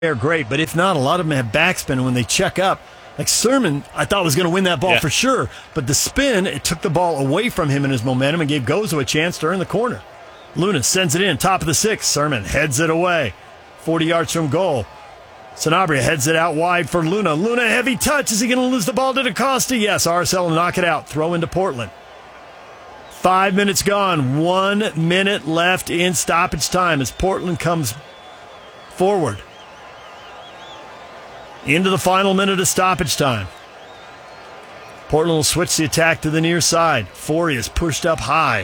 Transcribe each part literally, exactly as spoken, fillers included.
they're great, but if not, a lot of them have backspin when they check up. Like Sermon, I thought was going to win that ball yeah. for sure, but the spin, it took the ball away from him and his momentum and gave Gozo a chance to earn the corner. Luna sends it in, top of the sixth. Sermon heads it away, forty yards from goal. Sanabria heads it out wide for Luna. Luna, heavy touch. Is he going to lose the ball to DaCosta? Yes, R S L will knock it out. Throw into Portland. Five minutes gone. One minute left in stoppage time as Portland comes forward. Into the final minute of stoppage time. Portland will switch the attack to the near side. Forey is pushed up high.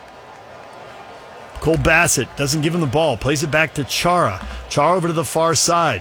Cole Bassett doesn't give him the ball. Plays it back to Chara. Chara over to the far side.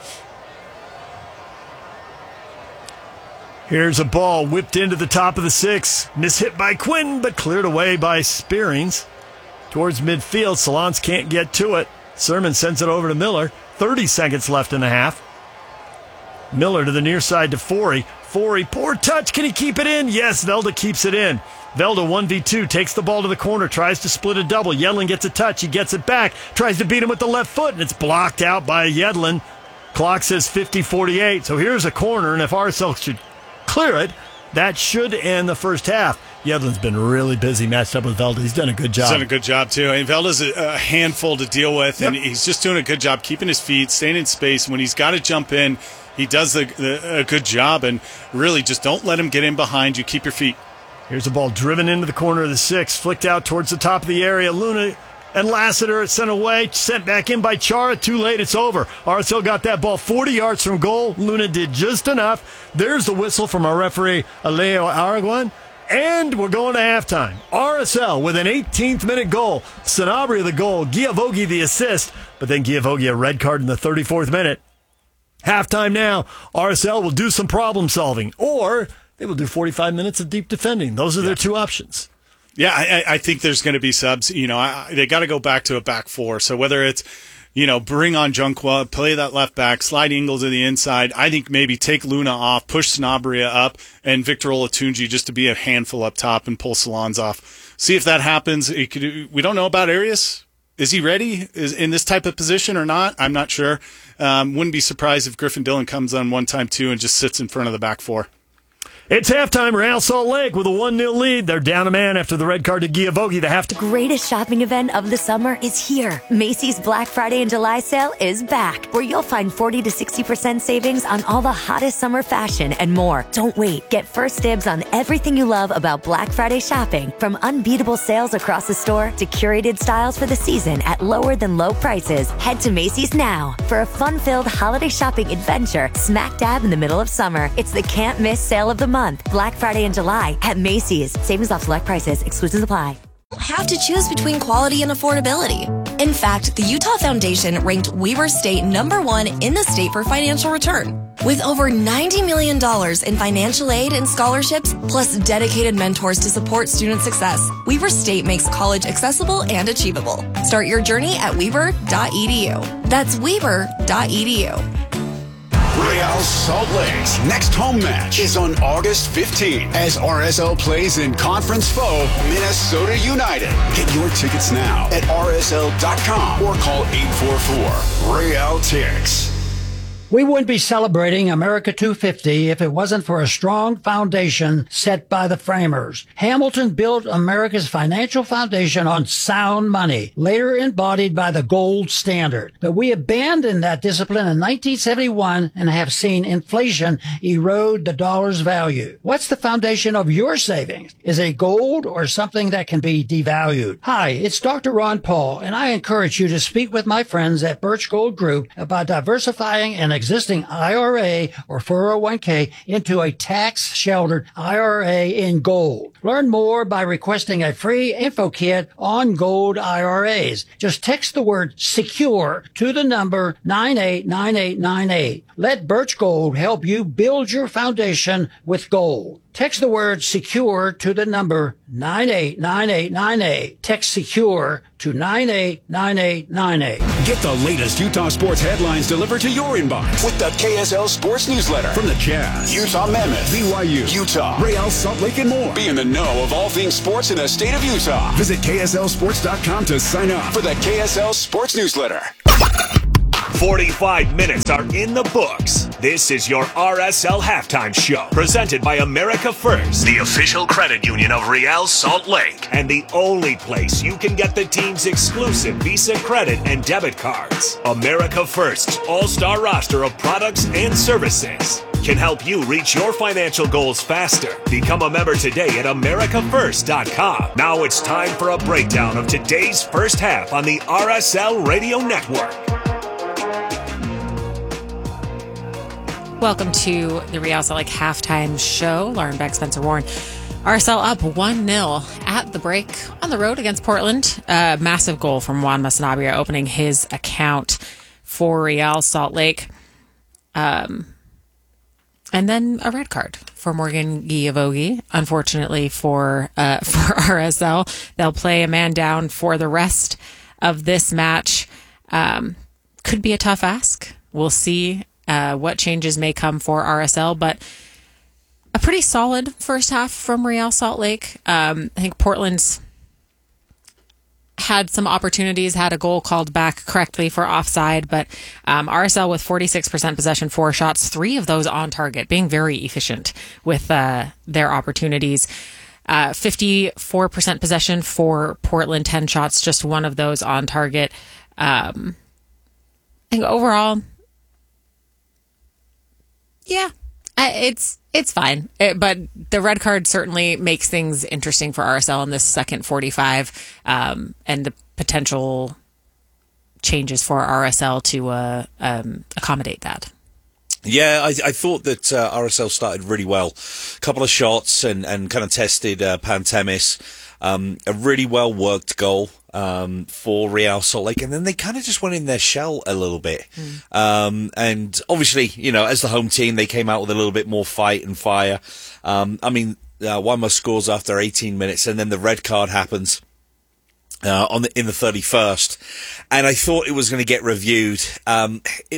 Here's a ball whipped into the top of the six. Mishit by Quinn, but cleared away by Spearings. Towards midfield, Salons can't get to it. Sermon sends it over to Miller. thirty seconds left in the half. Miller to the near side to Forey. Forey, poor touch. Can he keep it in? Yes, Velda keeps it in. Velda one v two, takes the ball to the corner, tries to split a double. Yedlin gets a touch. He gets it back. Tries to beat him with the left foot, and it's blocked out by Yedlin. Clock says fifty forty-eight. So here's a corner, and if R S L should clear it, that should end the first half. Yedlin's been really busy matched up with Velda. He's done a good job. He's done a good job, too. I mean, Velda's a, a handful to deal with, and yep. he's just doing a good job keeping his feet, staying in space. When he's got to jump in, he does a, a, a good job, and really just don't let him get in behind you. Keep your feet. Here's a ball driven into the corner of the six, flicked out towards the top of the area. Luna and Lassiter sent away, sent back in by Chara. Too late, it's over. R S L got that ball forty yards from goal. Luna did just enough. There's the whistle from our referee, Aleo Araguan. And we're going to halftime. R S L with an eighteenth minute goal. Sanabria the goal, Giavogi the assist, but then Giavogi a red card in the thirty-fourth minute. Halftime now. R S L will do some problem solving, or they will do forty-five minutes of deep defending. Those are yeah. their two options. Yeah, I, I think there's going to be subs. You know, I, they got to go back to a back four. So whether it's, you know, bring on Junqua, play that left back, slide Ingles to the inside. I think maybe take Luna off, push Sanabria up, and Victor Olatunji just to be a handful up top and pull Salons off. See if that happens. It could, we don't know about Arias. Is he ready is in this type of position or not? I'm not sure. Um, wouldn't be surprised if Griffin Dillon comes on one time too and just sits in front of the back four. It's halftime. Real Salt Lake with a one nil lead. They're down a man after the red card to Giavogi. The half. The greatest shopping event of the summer is here. Macy's Black Friday and July sale is back, where you'll find forty to sixty percent savings on all the hottest summer fashion and more. Don't wait. Get first dibs on everything you love about Black Friday shopping, from unbeatable sales across the store to curated styles for the season at lower than low prices. Head to Macy's now for a fun-filled holiday shopping adventure smack dab in the middle of summer. It's the can't miss sale of the month, Black Friday and July at Macy's. Savings off select prices. Exclusions apply. Have to choose between quality and affordability. In fact, the Utah Foundation ranked Weber State number one in the state for financial return. With over ninety million dollars in financial aid and scholarships, plus dedicated mentors to support student success, Weber State makes college accessible and achievable. Start your journey at weber dot e d u. That's weber dot e d u. Real Salt Lake's next home match is on August fifteenth as R S L plays in conference foe Minnesota United. Get your tickets now at r s l dot com or call eight four four Real Tix. We wouldn't be celebrating America two fifty if it wasn't for a strong foundation set by the framers. Hamilton built America's financial foundation on sound money, later embodied by the gold standard. But we abandoned that discipline in nineteen seventy-one and have seen inflation erode the dollar's value. What's the foundation of your savings? Is it gold or something that can be devalued? Hi, it's Doctor Ron Paul, and I encourage you to speak with my friends at Birch Gold Group about diversifying an existing I R A or four oh one k into a tax-sheltered I R A in gold. Learn more by requesting a free info kit on gold I R As. Just text the word SECURE to the number nine eight nine eight nine eight. Let Birch Gold help you build your foundation with gold. Text the word SECURE to the number nine eight nine eight nine eight. Text SECURE to nine eight nine eight nine eight. Get the latest Utah sports headlines delivered to your inbox with the K S L Sports Newsletter. From the Jazz, Utah Mammoth, B Y U, Utah, Real Salt Lake, and more. Be in the know of all things sports in the state of Utah. Visit K S L sports dot com to sign up for the K S L Sports Newsletter. forty-five minutes are in the books. This is your R S L Halftime Show, presented by America First, the official credit union of Real Salt Lake, and the only place you can get the team's exclusive Visa credit and debit cards. America First's all-star roster of products and services can help you reach your financial goals faster. Become a member today at america first dot com. Now it's time for a breakdown of today's first half on the R S L Radio Network. Welcome to the Real Salt Lake Halftime Show. Lauren Beck, Spencer Warren. R S L up one nil at the break on the road against Portland. A massive goal from Juan Sanabria opening his account for Real Salt Lake. Um, and then a red card for Morgan Giavogi. Unfortunately for uh, for R S L, they'll play a man down for the rest of this match. Um, could be a tough ask. We'll see uh, what changes may come for R S L, but a pretty solid first half from Real Salt Lake. Um, I think Portland's had some opportunities, had a goal called back correctly for offside, but um, R S L with forty-six percent possession, four shots, three of those on target, being very efficient with uh, their opportunities. Uh, fifty-four percent possession for Portland, ten shots, just one of those on target. Um, I think overall, yeah, it's it's fine. It, but the red card certainly makes things interesting for R S L in this second forty-five, um, and the potential changes for R S L to uh, um, accommodate that. Yeah, I, I thought that uh, R S L started really well. A couple of shots and, and kind of tested uh, Pantemis. Um, a really well-worked goal um, for Real Salt Lake. And then they kind of just went in their shell a little bit. Mm. Um, and obviously, you know, as the home team, they came out with a little bit more fight and fire. Um, I mean, uh, Wanma scores after eighteen minutes, and then the red card happens uh, on the, in the thirty-first. And I thought it was going to get reviewed. Um, it,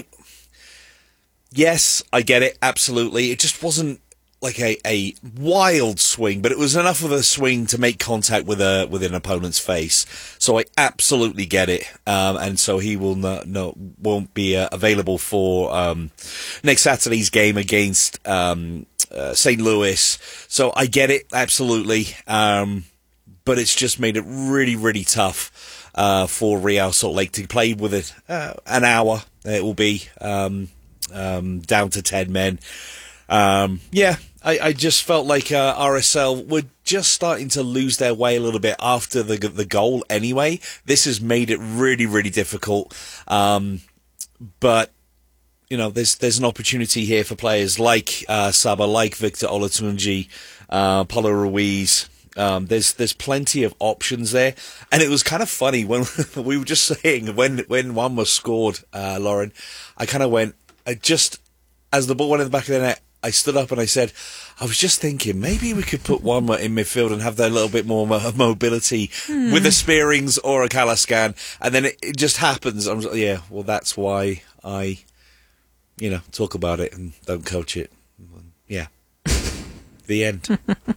yes, I get it, absolutely. It just wasn't like a, a wild swing, but it was enough of a swing to make contact with a with an opponent's face. So I absolutely get it, um, and so he will not, no won't be uh, available for um, next Saturday's game against um, uh, Saint Louis. So I get it, absolutely, um, but it's just made it really really tough uh, for Real Salt Lake to play with it uh, an hour. It will be um, um, down to ten men. Um, yeah, I, I just felt like uh, R S L were just starting to lose their way a little bit after the the goal anyway. This has made it really, really difficult. Um, but, you know, there's there's an opportunity here for players like uh, Saba, like Victor Olatunji, uh, Paulo Ruiz. Um, there's there's plenty of options there. And it was kind of funny when we were just saying, when, when Wanma scored, uh, Lauren, I kind of went, I just, as the ball went in the back of the net, I stood up and I said, I was just thinking, maybe we could put Wanma in midfield and have that little bit more mo- mobility hmm. with a Spearings or a Kalaskan. And then it, it just happens. I'm like, yeah, well, that's why I, you know, talk about it and don't coach it. Yeah. The end.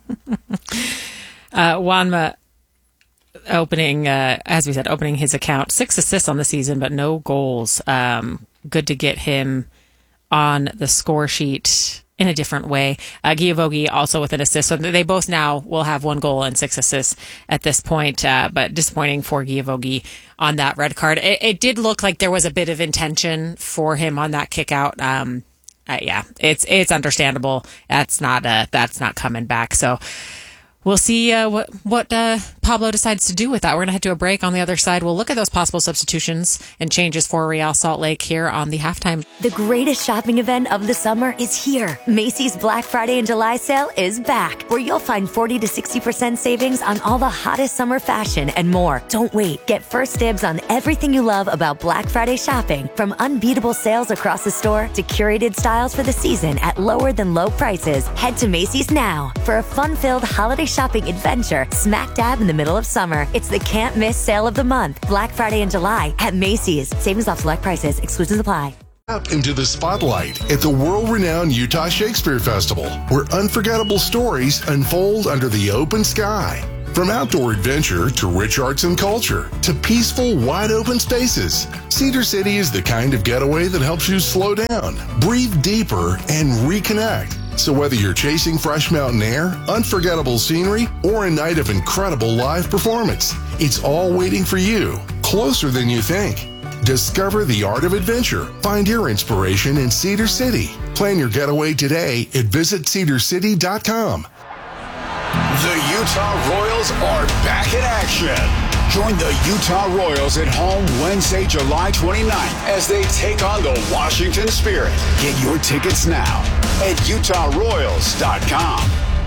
uh, Wanma opening, uh, as we said, opening his account. Six assists on the season, but no goals. Um, good to get him on the score sheet in a different way. Uh, Giavogi also with an assist. So they both now will have one goal and six assists at this point. Uh, but disappointing for Giavogi on that red card. It, it did look like there was a bit of intention for him on that kick out. Um, uh, yeah, it's, it's understandable. That's not, uh, that's not coming back. So we'll see uh, what what uh, Pablo decides to do with that. We're going to head to a break. On the other side, we'll look at those possible substitutions and changes for Real Salt Lake here on the halftime. The greatest shopping event of the summer is here. Macy's Black Friday and July sale is back, where you'll find forty to sixty percent savings on all the hottest summer fashion and more. Don't wait. Get first dibs on everything you love about Black Friday shopping, from unbeatable sales across the store to curated styles for the season at lower than low prices. Head to Macy's now for a fun-filled holiday shopping adventure smack dab in the middle of summer. It's the can't miss sale of the month, Black Friday in July at Macy's. Savings off select prices. Exclusions apply. Up into the spotlight at the world-renowned Utah Shakespeare Festival, where unforgettable stories unfold under the open sky. From outdoor adventure to rich arts and culture to peaceful, wide-open spaces, Cedar City is the kind of getaway that helps you slow down, breathe deeper, and reconnect. So whether you're chasing fresh mountain air, unforgettable scenery, or a night of incredible live performance, it's all waiting for you, closer than you think. Discover the art of adventure. Find your inspiration in Cedar City. Plan your getaway today at visit cedar city dot com. The Utah Royals are back in action. Join the Utah Royals at home Wednesday, July twenty-ninth as they take on the Washington Spirit. Get your tickets now at utah royals dot com.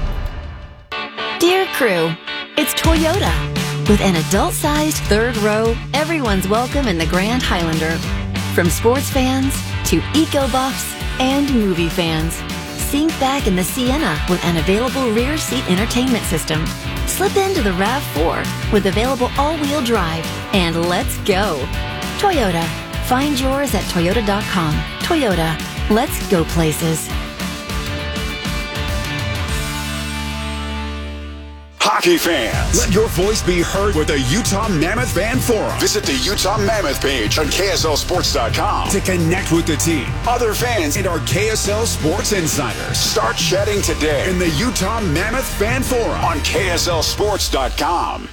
Dear crew, it's Toyota. With an adult-sized third row, everyone's welcome in the Grand Highlander. From sports fans to eco-buffs and movie fans. Sink back in the Sienna with an available rear seat entertainment system. Slip into the RAV four with available all-wheel drive. And let's go. Toyota. Find yours at toyota dot com. Toyota. Let's go places. Hockey fans, let your voice be heard with the Utah Mammoth Fan Forum. Visit the Utah Mammoth page on K S L sports dot com to connect with the team, other fans, and our K S L Sports Insiders. Start chatting today in the Utah Mammoth Fan Forum on K S L sports dot com.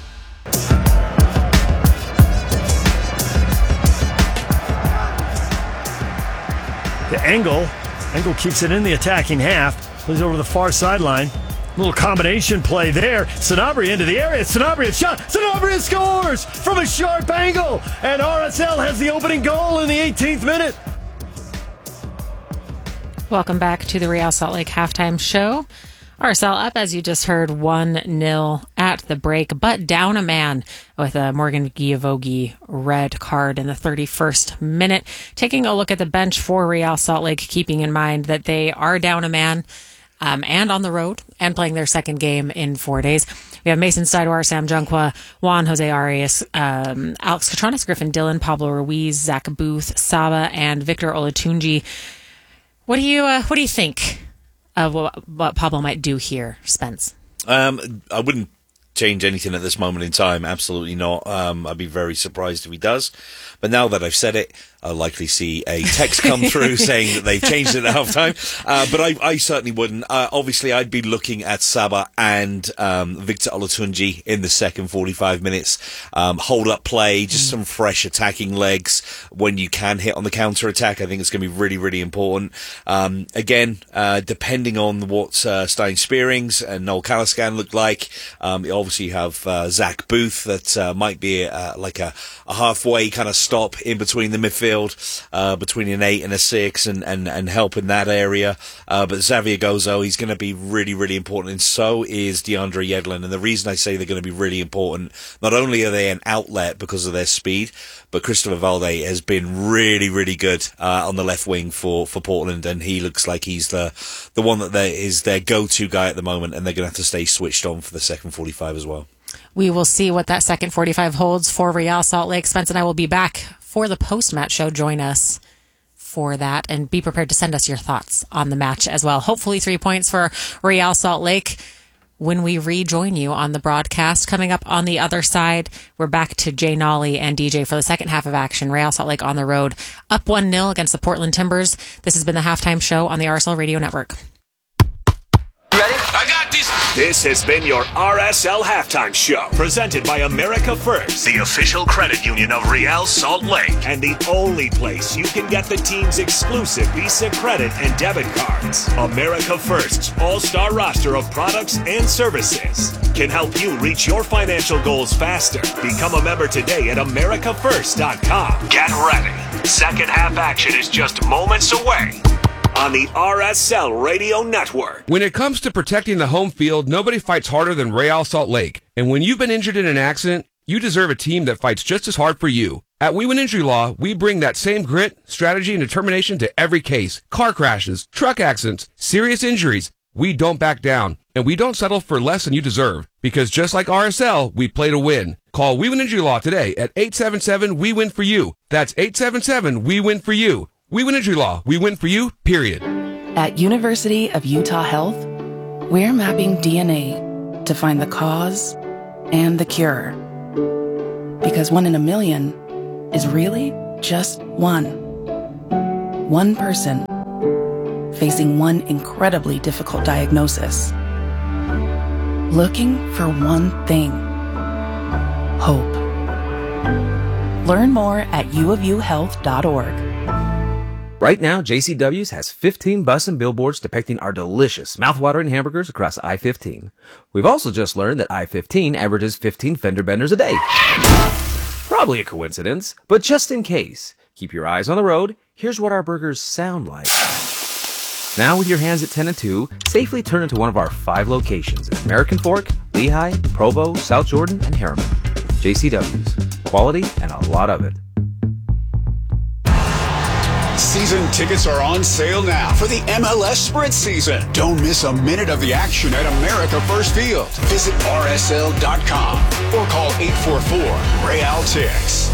To Engel. Engel keeps it in the attacking half. Plays over the far sideline. Little combination play there. Sanabria into the area. Sanabria shot. Sanabria scores from a sharp angle. And R S L has the opening goal in the eighteenth minute. Welcome back to the Real Salt Lake halftime show. R S L up, as you just heard, one nil at the break, but down a man with a Morgan Giavogi red card in the thirty-first minute. Taking a look at the bench for Real Salt Lake, keeping in mind that they are down a man. Um, and on the road, and playing their second game in four days. We have Mason Sidewar, Sam Junqua, Juan Jose Arias, um, Alex Catronis, Griffin Dillon, Pablo Ruiz, Zach Booth, Saba, and Victor Olatunji. What do you uh, What do you think of what, what Pablo might do here, Spence? Um, I wouldn't change anything at this moment in time. Absolutely not. Um, I'd be very surprised if he does. But now that I've said it, I'll likely see a text come through saying that they've changed it at halftime. Uh, but I, I certainly wouldn't. Uh, obviously, I'd be looking at Saba and um, Victor Olatunji in the second forty-five minutes. Um, hold up play, just mm. some fresh attacking legs when you can hit on the counter attack. I think it's going to be really, really important. Um, again, uh, depending on what uh, Stein Spearings and Noel Caliscan look like, um, you obviously have uh, Zach Booth that uh, might be uh, like a, a halfway kind of stop in between the midfield. Uh, between an eight and a six and, and, and help in that area. Uh, but Xavier Gozo, he's going to be really, really important, and so is DeAndre Yedlin. And the reason I say they're going to be really important, not only are they an outlet because of their speed, but Christopher Valde has been really, really good uh, on the left wing for, for Portland, and he looks like he's the the one that they, is their go-to guy at the moment, and they're going to have to stay switched on for the second forty-five as well. We will see what that second forty-five holds for Real Salt Lake. Spence and I will be back for the post-match show. Join us for that, and be prepared to send us your thoughts on the match as well. Hopefully three points for Real Salt Lake when we rejoin you on the broadcast. Coming up on the other side, we're back to Jay Nolly and D J for the second half of action. Real Salt Lake on the road, up one nil against the Portland Timbers. This has been the halftime show on the R S L Radio Network. Ready? I got this. This has been your R S L Halftime Show, presented by America First, the official credit union of Real Salt Lake, and the only place you can get the team's exclusive Visa credit and debit cards. America First's all-star roster of products and services can help you reach your financial goals faster. Become a member today at america first dot com. Get ready. Second half action is just moments away on the R S L Radio Network. When it comes to protecting the home field, nobody fights harder than Real Salt Lake. And when you've been injured in an accident, you deserve a team that fights just as hard for you. At We Win Injury Law, we bring that same grit, strategy, and determination to every case. Car crashes, truck accidents, serious injuries. We don't back down, and we don't settle for less than you deserve. Because just like R S L, we play to win. Call We Win Injury Law today at eight seven seven, we win for you. That's eight seven seven, we win for you. We Win Injury Law. We win for you, period. At University of Utah Health, we're mapping D N A to find the cause and the cure. Because one in a million is really just one. One person facing one incredibly difficult diagnosis. Looking for one thing. Hope. Learn more at u of u health dot org. Right now, J C W's has fifteen bus and billboards depicting our delicious, mouthwatering hamburgers across I fifteen. We've also just learned that I fifteen averages fifteen fender benders a day. Probably a coincidence, but just in case, keep your eyes on the road. Here's what our burgers sound like. Now, with your hands at ten and two, safely turn into one of our five locations in American Fork, Lehigh, Provo, South Jordan, and Harriman. J C W's. Quality and a lot of it. Season tickets are on sale now for the M L S Sprint season. Don't miss a minute of the action at America First Field. Visit R S L dot com or call eight four four, Real Tix.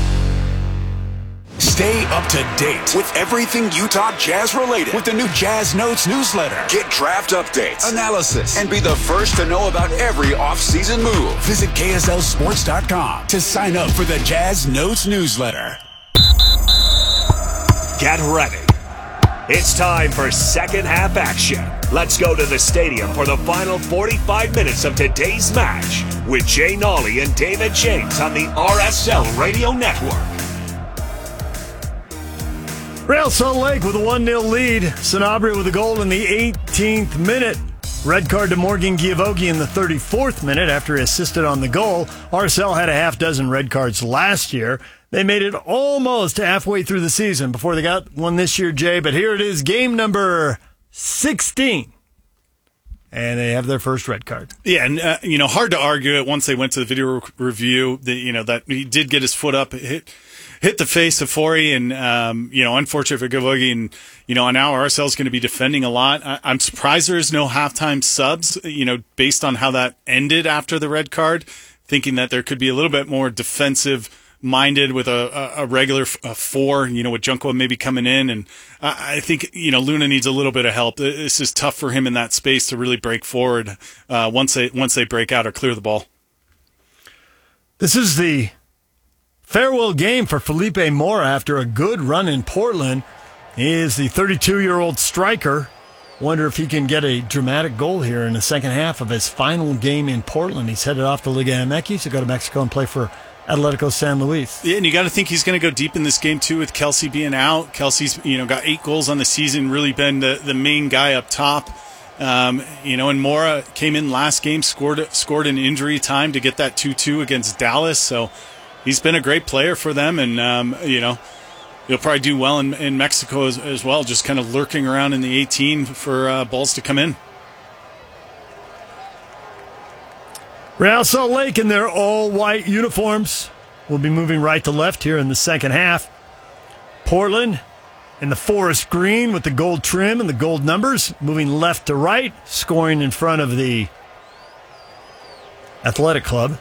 Stay up to date with everything Utah Jazz related with the new Jazz Notes newsletter. Get draft updates, analysis, and be the first to know about every off-season move. Visit K S L sports dot com to sign up for the Jazz Notes newsletter. Get ready. It's time for second half action. Let's go to the stadium for the final forty-five minutes of today's match with Jay Nolly and David James on the R S L Radio Network. Real Salt Lake with a one nil lead. Sanabria with a goal in the eighteenth minute. Red card to Morgan Giavogi in the thirty-fourth minute after he assisted on the goal. R S L had a half dozen red cards last year. They made it almost halfway through the season before they got one this year, Jay. But here it is, game number sixteen. And they have their first red card. Yeah, and, uh, you know, hard to argue it once they went to the video re- review, that, you know, that he did get his foot up, hit hit the face of Forey, and, um, you know, unfortunate for Giavogi. And, you know, now R S L is going to be defending a lot. I- I'm surprised there's no halftime subs, you know, based on how that ended after the red card, thinking that there could be a little bit more defensive minded with a, a regular a four, you know, with Junqua maybe coming in. And I, I think, you know, Luna needs a little bit of help. This is tough for him in that space to really break forward uh, once they once they break out or clear the ball. This is the farewell game for Felipe Mora after a good run in Portland. He is the thirty-two-year-old striker. Wonder if he can get a dramatic goal here in the second half of his final game in Portland. He's headed off to Liga M X to go to Mexico and play for Atletico San Luis. Yeah, and you got to think he's going to go deep in this game too with Kelsey being out. Kelsey's, you know, got eight goals on the season, really been the, the main guy up top. Um, you know, and Mora came in last game, scored scored in injury time to get that two two against Dallas. So he's been a great player for them, and um, you know, he'll probably do well in, in Mexico as, as well, just kind of lurking around in the eighteen for uh, balls to come in. Real Salt Lake in their all-white uniforms will be moving right to left here in the second half. Portland in the forest green with the gold trim and the gold numbers, moving left to right, scoring in front of the Athletic Club.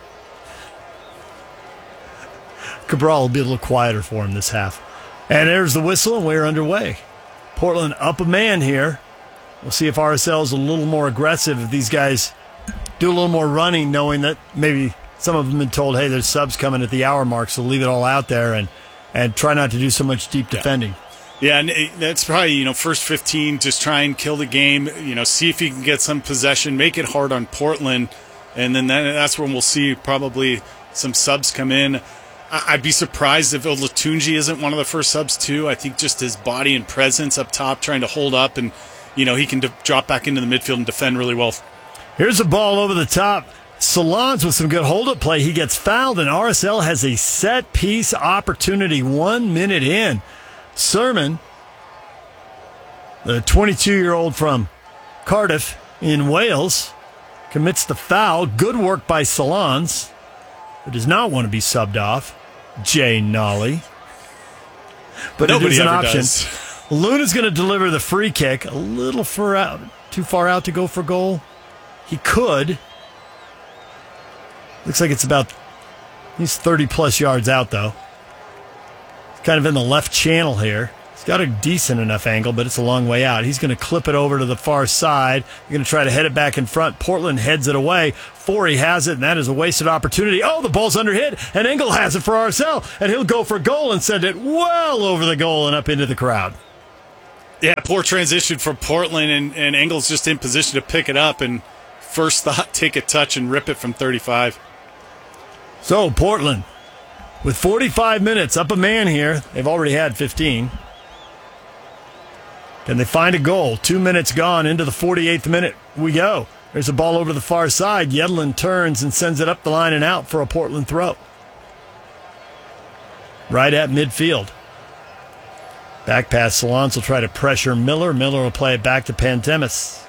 Cabral will be a little quieter for him this half. And there's the whistle, and we're underway. Portland up a man here. We'll see if R S L is a little more aggressive, if these guys do a little more running, knowing that maybe some of them have been told, hey, there's subs coming at the hour mark, so leave it all out there and, and try not to do so much deep defending. Yeah, and that's probably, you know, first fifteen, just try and kill the game, you know, see if you can get some possession, make it hard on Portland, and then that's when we'll see probably some subs come in. I'd be surprised if Olatunji isn't one of the first subs, too. I think just his body and presence up top, trying to hold up, and, you know, he can de- drop back into the midfield and defend really well. Here's a ball over the top. Salons with some good hold-up play. He gets fouled, and R S L has a set-piece opportunity one minute in. Sermon, the twenty-two-year-old from Cardiff in Wales, commits the foul. Good work by Salons, who does not want to be subbed off. Jay Nolly. But Nobody it is an ever option. does. Luna's going to deliver the free kick. A little far out, too far out to go for goal. He could. Looks like it's about, he's thirty-plus yards out, though. Kind of in the left channel here. He's got a decent enough angle, but it's a long way out. He's going to clip it over to the far side. He's going to try to head it back in front. Portland heads it away. Forey has it, and that is a wasted opportunity. Oh, the ball's under hit, and Engel has it for R S L, and he'll go for goal and send it well over the goal and up into the crowd. Yeah, poor transition from Portland, and, and Engel's just in position to pick it up, and first thought, take a touch and rip it from thirty-five. So, Portland, with forty-five minutes, up a man here. They've already had fifteen. Can they find a goal? Two minutes gone, into the forty-eighth minute we go. There's a ball over to the far side. Yedlin turns and sends it up the line and out for a Portland throw. Right at midfield. Back pass, Solans will try to pressure Miller. Miller will play it back to Pantemis.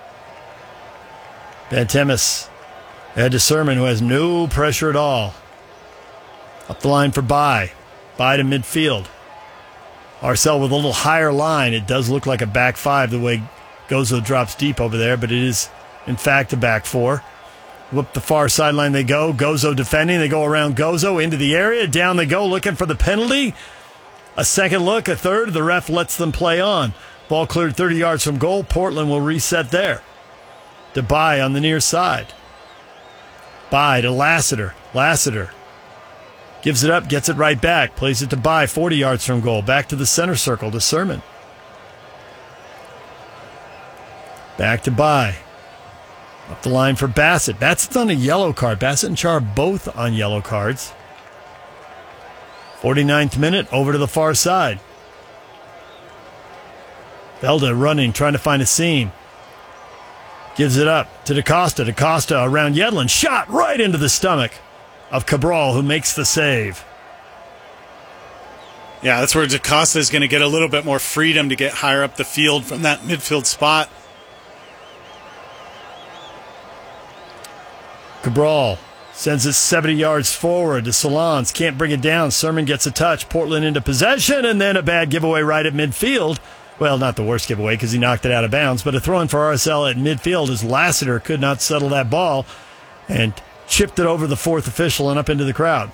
Pantemis ahead to Sermon, who has no pressure at all. Up the line for Bai. Bai to midfield. Arcel with a little higher line. It does look like a back five the way Gozo drops deep over there, but it is, in fact, a back four. Whoop the far sideline they go. Gozo defending. They go around Gozo into the area. Down they go looking for the penalty. A second look, a third. The ref lets them play on. Ball cleared thirty yards from goal. Portland will reset there. To Bai on the near side. Bai to Lassiter. Lassiter gives it up, gets it right back. Plays it to Bai, forty yards from goal. Back to the center circle to Sermon. Back to Bai. Up the line for Bassett. Bassett's on a yellow card. Bassett and Char both on yellow cards. forty-ninth minute, over to the far side. Velda running, trying to find a seam. Gives it up to DaCosta. DaCosta around Yedlin. Shot right into the stomach of Cabral, who makes the save. Yeah, that's where DaCosta is going to get a little bit more freedom to get higher up the field from that midfield spot. Cabral sends it seventy yards forward to Solans. Can't bring it down. Sermon gets a touch. Portland into possession, and then a bad giveaway right at midfield. Well, not the worst giveaway because he knocked it out of bounds, but a throw-in for R S L at midfield as Lassiter could not settle that ball and chipped it over the fourth official and up into the crowd.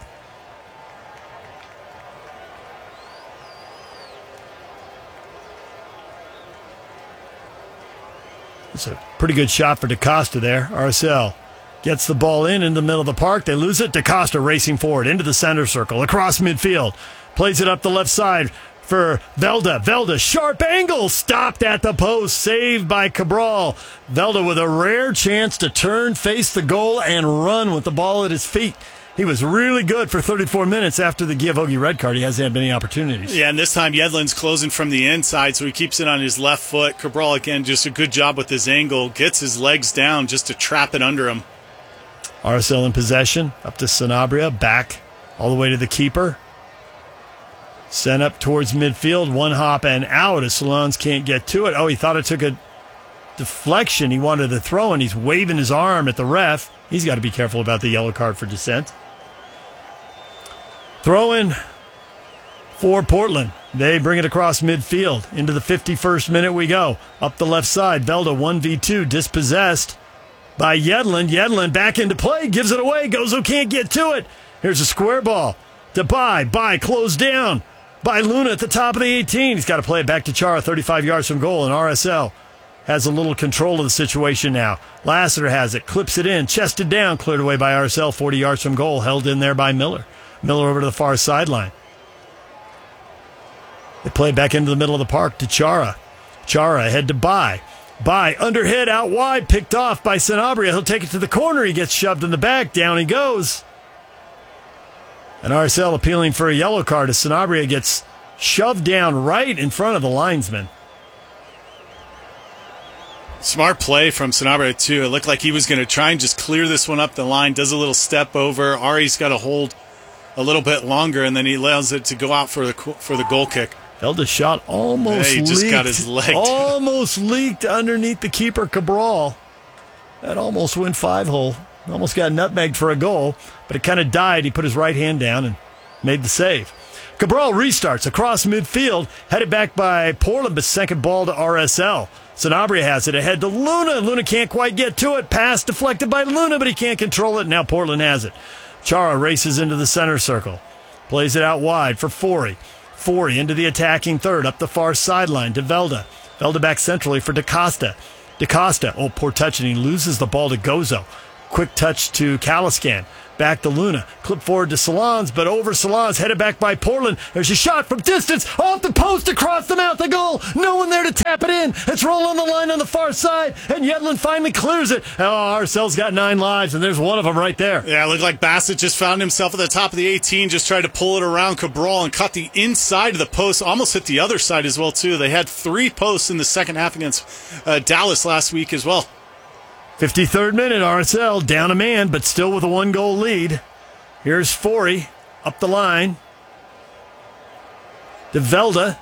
It's a pretty good shot for DaCosta there. R S L gets the ball in in the middle of the park. They lose it. DaCosta racing forward into the center circle, across midfield. Plays it up the left side for Velda. Velda, sharp angle, stopped at the post, saved by Cabral. Velda with a rare chance to turn, face the goal, and run with the ball at his feet. He was really good for thirty-four minutes after the Giavogi red card. He hasn't had many opportunities. Yeah, and this time Yedlin's closing from the inside, so he keeps it on his left foot. Cabral, again, just a good job with his angle. Gets his legs down just to trap it under him. R S L in possession, up to Sanabria, back all the way to the keeper. Sent up towards midfield, one hop and out as Solans can't get to it. Oh, he thought it took a deflection. He wanted to throw, and he's waving his arm at the ref. He's got to be careful about the yellow card for dissent. Throw-in for Portland. They bring it across midfield. Into the fifty-first minute we go. Up the left side, Velda one v two, dispossessed by Yedlin. Yedlin back into play, gives it away. Gozo can't get to it. Here's a square ball to Bai. Bai closed down by Luna at the top of the eighteen. He's got to play it back to Chara, thirty-five yards from goal, and R S L has a little control of the situation now. Lassiter has it, clips it in, chested down, cleared away by R S L, forty yards from goal, held in there by Miller. Miller over to the far sideline. They play back into the middle of the park to Chara. Chara ahead to Bai. Bai underhit out wide, picked off by Sanabria. He'll take it to the corner. He gets shoved in the back. Down he goes. And R S L appealing for a yellow card as Sanabria gets shoved down right in front of the linesman. Smart play from Sanabria, too. It looked like he was going to try and just clear this one up the line. Does a little step over. Ari's got to hold a little bit longer, and then he allows it to go out for the for the goal kick. Velda's shot almost yeah, he leaked. just got his leg. Almost leaked underneath the keeper, Cabral. That almost went five-hole. Almost got nutmegged for a goal, but it kind of died. He put his right hand down and made the save. Cabral restarts across midfield, headed back by Portland, but second ball to R S L. Sanabria has it ahead to Luna. Luna can't quite get to it. Pass deflected by Luna, but he can't control it. Now Portland has it. Chara races into the center circle. Plays it out wide for Forey. Forey into the attacking third, up the far sideline to Velda. Velda back centrally for DaCosta. DaCosta, oh, poor touch, and he loses the ball to Gozo. Quick touch to Caliscan. Back to Luna. Clip forward to Salons, but over Salons, headed back by Portland. There's a shot from distance, off the post, across the mouth of goal. No one there to tap it in. It's rolling on the line on the far side, and Yedlin finally clears it. Oh, R S L's got nine lives, and there's one of them right there. Yeah, it looked like Bassett just found himself at the top of the eighteen, just tried to pull it around Cabral and caught the inside of the post, almost hit the other side as well, too. They had three posts in the second half against uh, Dallas last week as well. fifty-third minute, R S L down a man, but still with a one-goal lead. Here's Forey up the line. De Velda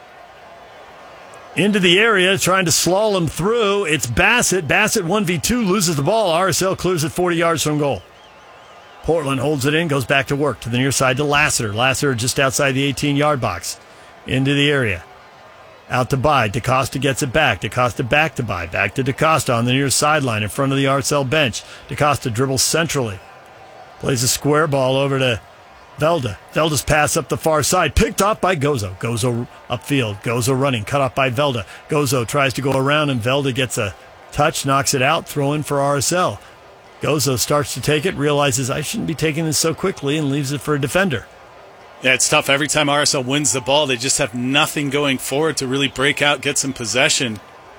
into the area, trying to slalom through. It's Bassett. Bassett one v two, loses the ball. R S L clears it forty yards from goal. Portland holds it in, goes back to work to the near side to Lassiter. Lassiter just outside the eighteen-yard box. Into the area. Out to By. DaCosta gets it back. DaCosta back to By. Back to DaCosta on the near sideline in front of the R S L bench. DaCosta dribbles centrally. Plays a square ball over to Velda. Velda's pass up the far side. Picked off by Gozo. Gozo upfield. Gozo running. Cut off by Velda. Gozo tries to go around and Velda gets a touch. Knocks it out. Throw in for R S L. Gozo starts to take it. Realizes I shouldn't be taking this so quickly and leaves it for a defender. Yeah, it's tough. Every time R S L wins the ball, they just have nothing going forward to really break out, get some possession.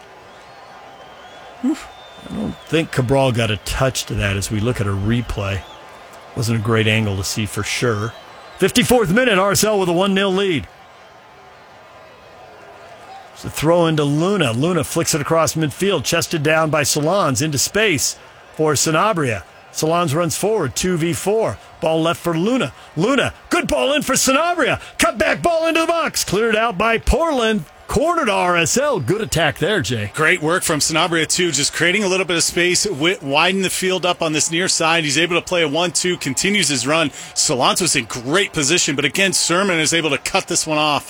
Whew. I don't think Cabral got a touch to that as we look at a replay. Wasn't a great angle to see for sure. fifty-fourth minute, R S L with a one nil lead. It's a throw into Luna. Luna flicks it across midfield, chested down by Salons into space for Sanabria. Salons runs forward, two v four. Ball left for Luna. Luna, good ball in for Sanabria. Cut back ball into the box. Cleared out by Portland. Corner to R S L. Good attack there, Jay. Great work from Sanabria, too, just creating a little bit of space, widen the field up on this near side. He's able to play a one two, continues his run. Salons was in great position, but again, Sermon is able to cut this one off.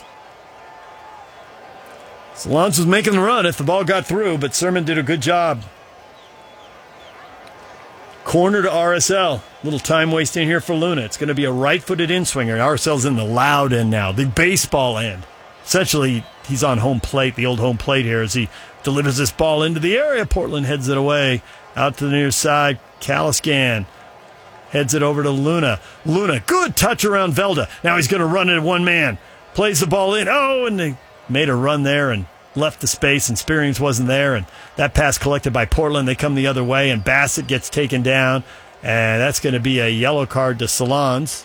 Salons was making the run if the ball got through, but Sermon did a good job. Corner to R S L. Little time wasting here for Luna. It's going to be a right-footed in-swinger. R S L's in the loud end now, the baseball end. Essentially, he's on home plate, the old home plate here, as he delivers this ball into the area. Portland heads it away. Out to the near side, Caliscan heads it over to Luna. Luna, good touch around Velda. Now he's going to run it one man. Plays the ball in. Oh, and they made a run there and left the space, and Spearings wasn't there. And that pass collected by Portland. They come the other way, and Bassett gets taken down. And that's going to be a yellow card to Salons,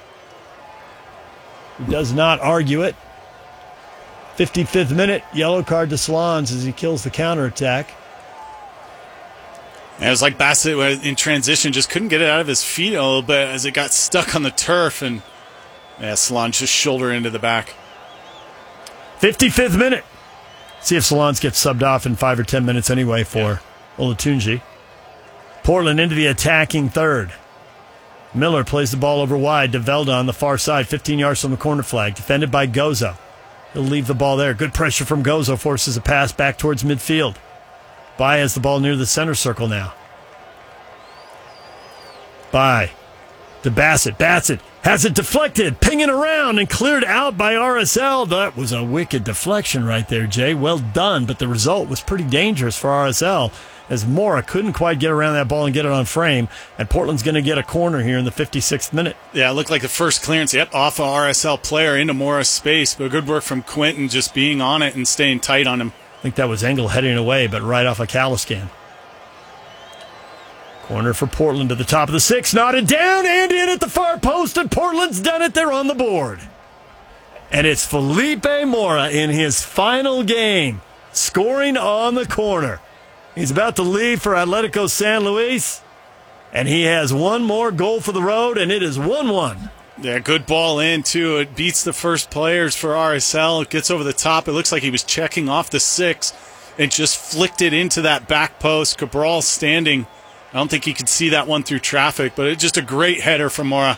who does not argue it. fifty-fifth minute, yellow card to Salons as he kills the counterattack. And it was like Bassett in transition just couldn't get it out of his feet a little bit as it got stuck on the turf, and yeah, Salons just shoulder into the back. fifty-fifth minute. See if Salons gets subbed off in five or ten minutes anyway for yeah. Olatunji. Portland into the attacking third. Miller plays the ball over wide to Velda on the far side, fifteen yards from the corner flag, defended by Gozo. He'll leave the ball there. Good pressure from Gozo, forces a pass back towards midfield. By has the ball near the center circle now. By to Bassett. Bassett has it deflected, pinging around and cleared out by R S L. That was a wicked deflection right there, Jay. Well done, but the result was pretty dangerous for R S L as Mora couldn't quite get around that ball and get it on frame, and Portland's going to get a corner here in the fifty-sixth minute. Yeah, it looked like the first clearance, yep, off an R S L player into Mora's space, but good work from Quentin just being on it and staying tight on him. I think that was Engel heading away, but right off a Caliscan. Corner for Portland to the top of the six, knotted down and in at the far post, and Portland's done it. They're on the board. And it's Felipe Mora in his final game, scoring on the corner. He's about to leave for Atletico San Luis, and he has one more goal for the road, and it is one one. Yeah, good ball in, too. It beats the first players for R S L. It gets over the top. It looks like he was checking off the six and just flicked it into that back post. Cabral standing. I don't think he could see that one through traffic, but it's just a great header from Mora.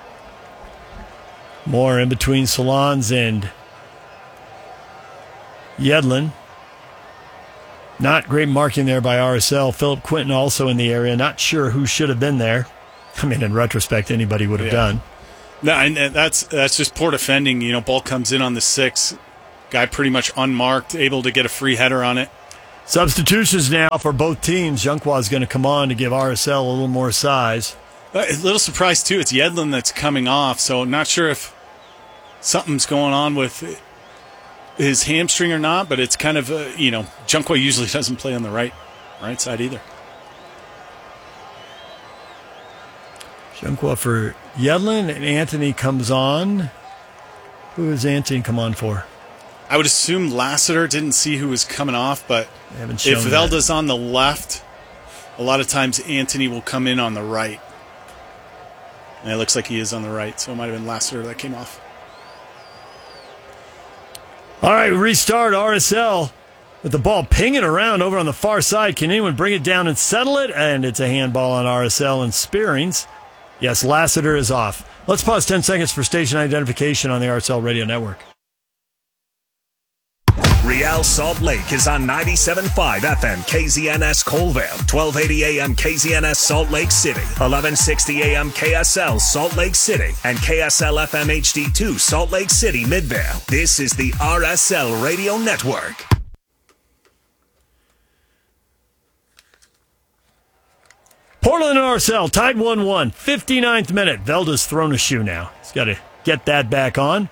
More in between Salons and Yedlin. Not great marking there by R S L. Philip Quinton also in the area. Not sure who should have been there. I mean, in retrospect, anybody would have Yeah. done. No, and and that's that's just poor defending. You know, ball comes in on the six. Guy pretty much unmarked, able to get a free header on it. Substitutions now for both teams. Junqua is going to come on to give R S L a little more size. Uh, A little surprised, too. It's Yedlin that's coming off, so not sure if something's going on with his hamstring or not, but it's kind of, uh, you know, Junqua usually doesn't play on the right right side either. Junqua for Yedlin, and Anthony comes on. Who does Anthony come on for? I would assume Lassiter didn't see who was coming off, but haven't shown if that. Velda's on the left, a lot of times Anthony will come in on the right. And it looks like he is on the right, so it might have been Lassiter that came off. All right, restart R S L with the ball pinging around over on the far side. Can anyone bring it down and settle it? And it's a handball on R S L and Spearings. Yes, Lassiter is off. Let's pause ten seconds for station identification on the R S L Radio Network. Real Salt Lake is on ninety-seven point five F M K Z N S Colville, twelve eighty A M K Z N S Salt Lake City, eleven sixty A M K S L Salt Lake City, and K S L F M H D two Salt Lake City Midvale. This is the R S L Radio Network. Portland and R S L tied one one. fifty-ninth minute. Velda's thrown a shoe now. He's got to get that back on.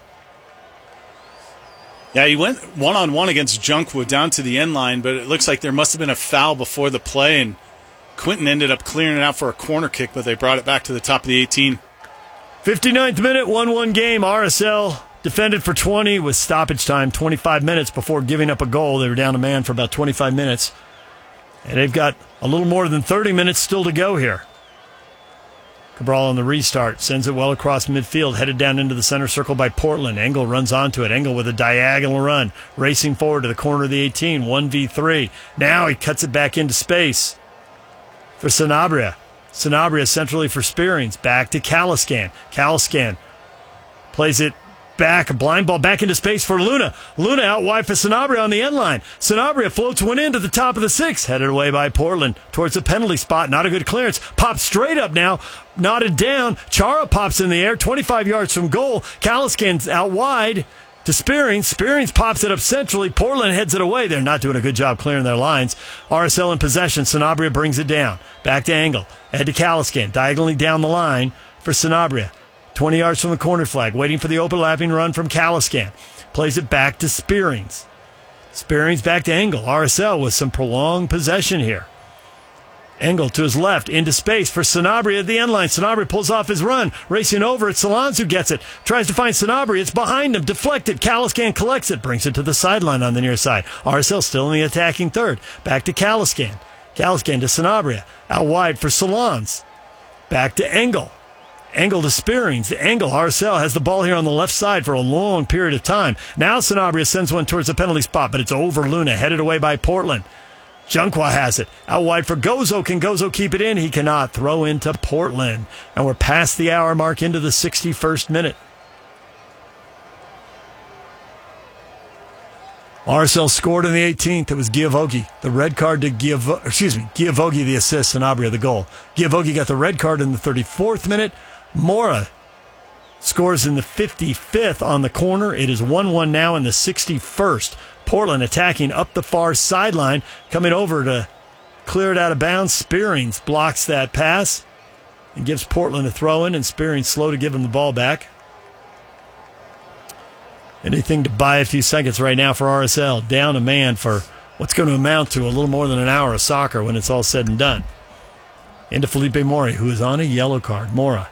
Yeah, he went one-on-one against Junkwood down to the end line, but it looks like there must have been a foul before the play, and Quinton ended up clearing it out for a corner kick, but they brought it back to the top of the eighteen. fifty-ninth minute, one one game. R S L defended for twenty with stoppage time, twenty-five minutes before giving up a goal. They were down a man for about twenty-five minutes. And they've got a little more than thirty minutes still to go here. Cabral on the restart. Sends it well across midfield. Headed down into the center circle by Portland. Engel runs onto it. Engel with a diagonal run. Racing forward to the corner of the eighteen. one v three. Now he cuts it back into space for Sanabria. Sanabria centrally for Spearings. Back to Caliscan. Caliscan plays it back. A blind ball back into space for Luna. Luna out wide for Sanabria on the end line. Sanabria floats one in to the top of the six. Headed away by Portland towards the penalty spot. Not a good clearance. Pops straight up now. Knotted down. Chara pops in the air. twenty-five yards from goal. Caliscan's out wide to Spearings. Spearings pops it up centrally. Portland heads it away. They're not doing a good job clearing their lines. R S L in possession. Sanabria brings it down. Back to Engel. Head to Caliscan. Diagonally down the line for Sanabria. twenty yards from the corner flag, waiting for the overlapping run from Caliscan. Plays it back to Spearings. Spearings back to Engel. R S L with some prolonged possession here. Engel to his left, into space for Sanabria at the end line. Sanabria pulls off his run, racing over. It's Salans who gets it. Tries to find Sanabria. It's behind him, deflected. Caliscan collects it, brings it to the sideline on the near side. R S L still in the attacking third. Back to Caliscan. Caliscan to Sanabria. Out wide for Salans. Back to Engel. Engel to Spearings. The Engel, R S L has the ball here on the left side for a long period of time. Now Sanabria sends one towards the penalty spot, but it's over Luna, headed away by Portland. Junqua has it. Out wide for Gozo. Can Gozo keep it in? He cannot. Throw into Portland. And we're past the hour mark into the sixty-first minute. R S L scored in the eighteenth. It was Giavogi. The red card to Giavogi. Excuse me, Giavogi the assist, Sanabria the goal. Giavogi got the red card in the thirty-fourth minute. Mora scores in the fifty-fifth on the corner. It is one one now in the sixty-first. Portland attacking up the far sideline, coming over to clear it out of bounds. Spearings blocks that pass and gives Portland a throw in, and Spearings slow to give him the ball back. Anything to buy a few seconds right now for R S L. Down a man for what's going to amount to a little more than an hour of soccer when it's all said and done. Into Felipe Mori, who is on a yellow card. Mora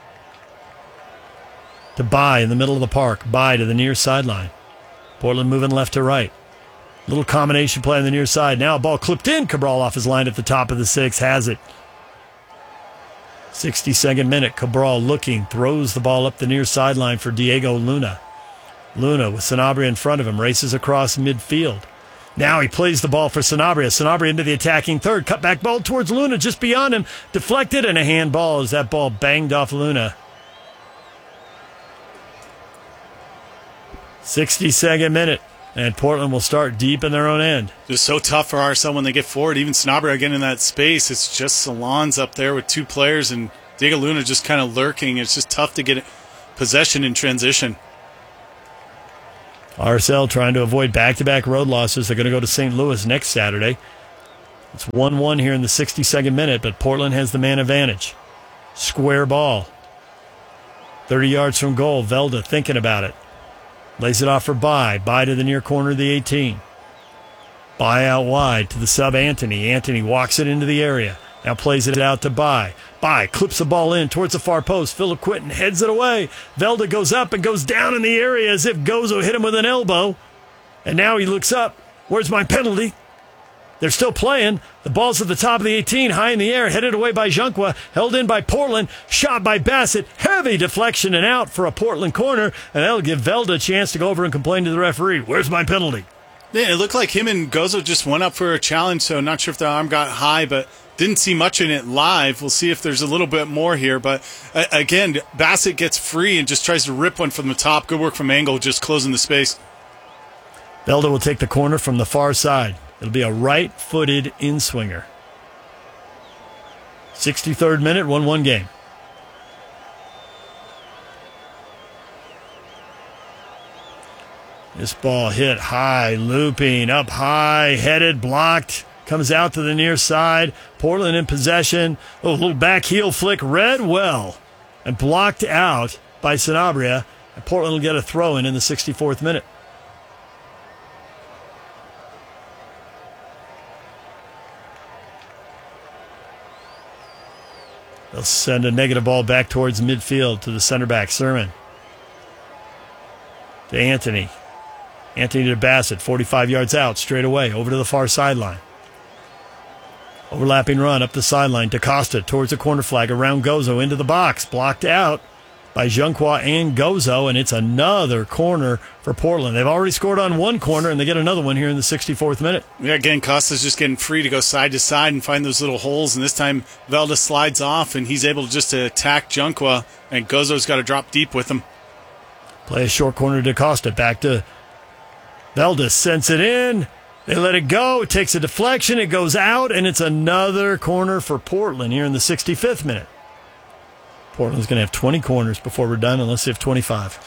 to Bai in the middle of the park. Bai to the near sideline. Portland moving left to right. Little combination play on the near side. Now a ball clipped in. Cabral off his line at the top of the six. Has it. sixty-second minute. Cabral looking. Throws the ball up the near sideline for Diego Luna. Luna with Sanabria in front of him. Races across midfield. Now he plays the ball for Sanabria. Sanabria into the attacking third. Cut back ball towards Luna just beyond him. Deflected and a handball as that ball banged off Luna. sixty-second minute. And Portland will start deep in their own end. Just so tough for R S L when they get forward. Even Sanabria getting in that space. It's just Salons up there with two players and Diego Luna just kind of lurking. It's just tough to get possession in transition. R S L trying to avoid back-to-back road losses. They're going to go to Saint Louis next Saturday. It's one one here in the sixty-second minute, but Portland has the man advantage. Square ball. thirty yards from goal. Velda thinking about it. Lays it off for Bai. Bai to the near corner of the eighteen. Bai out wide to the sub Anthony. Anthony walks it into the area. Now plays it out to Bai. Bai clips the ball in towards the far post. Philip Quinton heads it away. Velda goes up and goes down in the area as if Gozo hit him with an elbow. And now he looks up. Where's my penalty? They're still playing. The ball's at the top of the eighteen, high in the air, headed away by Junqua, held in by Portland, shot by Bassett. Heavy deflection and out for a Portland corner, and that'll give Velda a chance to go over and complain to the referee. Where's my penalty? Yeah, it looked like him and Gozo just went up for a challenge, so not sure if the arm got high, but didn't see much in it live. We'll see if there's a little bit more here. But, uh, again, Bassett gets free and just tries to rip one from the top. Good work from Angle, just closing the space. Velda will take the corner from the far side. It'll be a right-footed in-swinger. sixty-third minute, one one game. This ball hit high, looping, up high, headed, blocked. Comes out to the near side. Portland in possession. Oh, a little back heel flick, read well. And blocked out by Sanabria. And Portland will get a throw in in the sixty-fourth minute. They'll send a negative ball back towards midfield to the center back, Sermon. To Anthony. Anthony to Bassett, forty-five yards out, straight away, over to the far sideline. Overlapping run up the sideline to Costa towards the corner flag, around Gozo, into the box. Blocked out by Junqua and Gozo, and it's another corner for Portland. They've already scored on one corner, and they get another one here in the sixty-fourth minute. Yeah, again, Costa's just getting free to go side to side and find those little holes, and this time Velda slides off, and he's able just to attack Junqua, and Gozo's got to drop deep with him. Play a short corner to Costa, back to Velda, sends it in. They let it go. It takes a deflection. It goes out, and it's another corner for Portland here in the sixty-fifth minute. Portland's going to have twenty corners before we're done, unless they have twenty-five.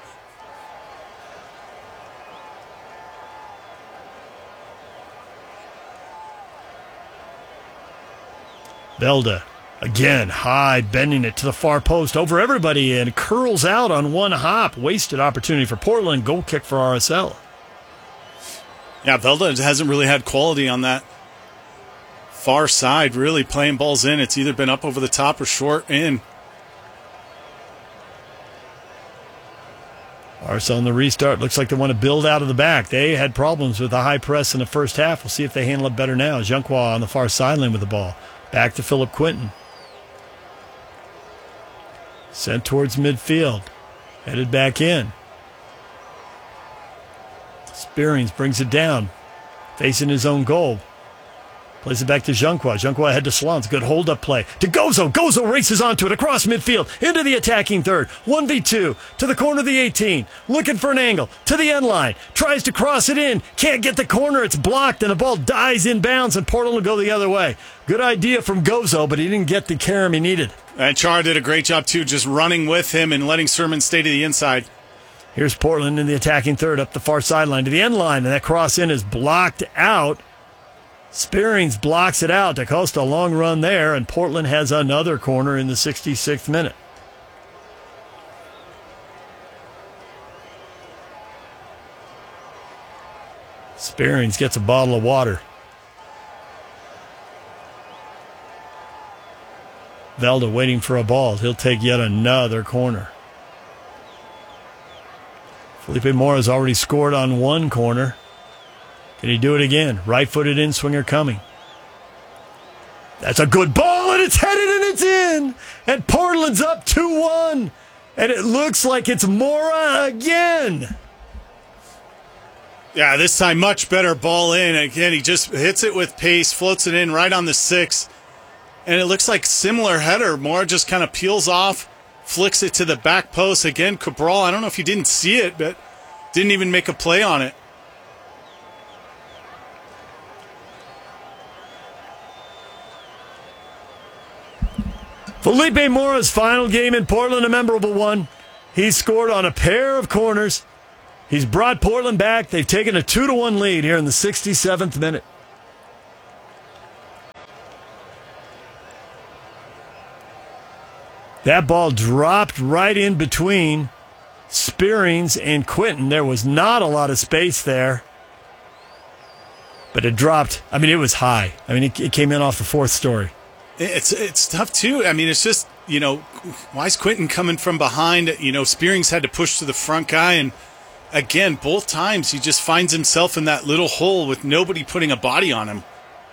Velda, again, high, bending it to the far post, over everybody, and curls out on one hop. Wasted opportunity for Portland. Goal kick for R S L. Yeah, Velda hasn't really had quality on that far side, really playing balls in. It's either been up over the top or short in. R S L in the restart. Looks like they want to build out of the back. They had problems with the high press in the first half. We'll see if they handle it better now. Junqua on the far sideline with the ball. Back to Philip Quinton. Sent towards midfield. Headed back in. Spearings brings it down. Facing his own goal. Plays it back to Junqua. Junqua ahead to Salons. Good hold-up play. To Gozo. Gozo races onto it across midfield. Into the attacking third. one v two. To the corner of the eighteen. Looking for an angle. To the end line. Tries to cross it in. Can't get the corner. It's blocked, and the ball dies in bounds, and Portland will go the other way. Good idea from Gozo, but he didn't get the carom he needed. And Char did a great job, too, just running with him and letting Sermon stay to the inside. Here's Portland in the attacking third up the far sideline to the end line, and that cross in is blocked out. Spearings blocks it out. DaCosta, a long run there, and Portland has another corner in the sixty-sixth minute. Spearings gets a bottle of water. Velda waiting for a ball. He'll take yet another corner. Felipe Mora has already scored on one corner. Can he do it again? Right-footed in-swinger coming. That's a good ball, and it's headed, and it's in. And Portland's up two one. And it looks like it's Mora again. Yeah, this time much better ball in. Again, he just hits it with pace, floats it in right on the six. And it looks like similar header. Mora just kind of peels off, flicks it to the back post. Again, Cabral, I don't know if you didn't see it, but didn't even make a play on it. Felipe Mora's final game in Portland, a memorable one. He scored on a pair of corners. He's brought Portland back. They've taken a two to one lead here in the sixty-seventh minute. That ball dropped right in between Spearings and Quinton. There was not a lot of space there. But it dropped. I mean, it was high. I mean, it, it came in off the fourth story. It's it's tough, too. I mean, it's just, you know, why is Quinton coming from behind? You know, Spearings had to push to the front guy. And, again, both times he just finds himself in that little hole with nobody putting a body on him.